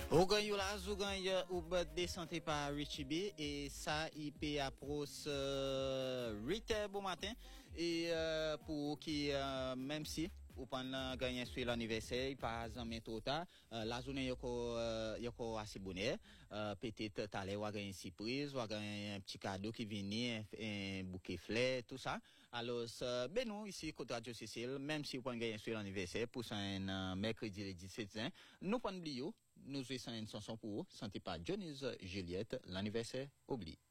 Au gagne la zou gagne ou de santé par Richie B et ça il peut approche 8h bon matin et pour qui même si ou pendant gagner sur l'anniversaire pas jamais trop tard la journée yoko assez bonne peut-être t'aller ou gagner surprise ou gagner un petit cadeau qui vient un bouquet fleurs tout ça alors ben nous ici côté Radio Cécile même si vous pas gagner sur l'anniversaire pour un mercredi le 17 juin nous pas oublier nous jouons une chanson pour vous santé par Johnny's Juliette l'anniversaire oublie.